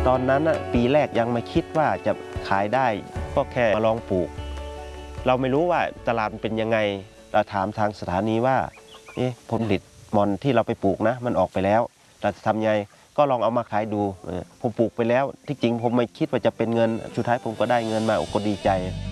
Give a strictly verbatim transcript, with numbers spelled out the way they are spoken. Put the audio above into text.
ตอนนั้นปีแรกยังไม่คิดว่าจะขายได้ก็แค่มาลองปลูกเราไม่รู้ว่าตลาดเป็นยังไงเราถามทางสถานีว่าเอ๊ะผลผลิตมอนที่เราไปปลูกนะมันออกไปแล้วเราจะทำไงก็ลองเอามาขายดูผมปลูกไปแล้วที่จริงผมไม่คิดว่าจะเป็นเงินสุดท้ายผมก็ได้เงินมาโอ้ก็ดีใจ